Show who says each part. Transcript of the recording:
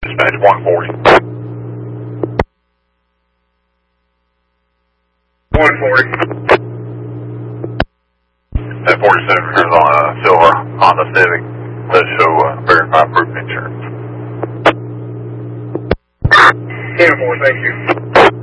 Speaker 1: Dispatch 140.
Speaker 2: 140.
Speaker 1: That 47 is on a silver Honda Civic. Does show verified proof insurance.
Speaker 2: 10-4, thank you.